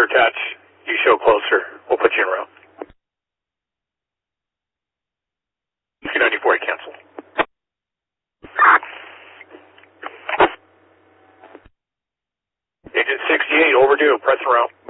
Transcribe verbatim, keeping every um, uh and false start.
clear attach. You show closer. We'll put you in route. two ninety-four, cancel. Agent sixty-eight, overdue. Press and route.